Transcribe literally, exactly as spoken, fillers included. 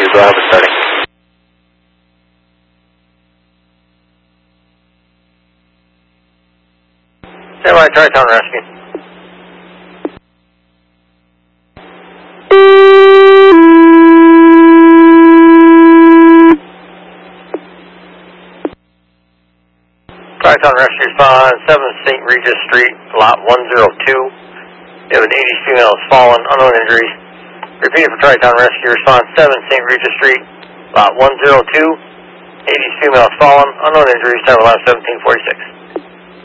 go ahead with starting. Stand by, Tri-Town Rescue. Tri-Town Rescue respond, seven Saint Regis Street, lot one oh two. We have an eighties female has fallen, unknown injuries. Repeated for Tri-Town Rescue response, seven Saint Regis Street, lot one oh two. eighties female has fallen, unknown injuries, time eleven seventeen forty-six.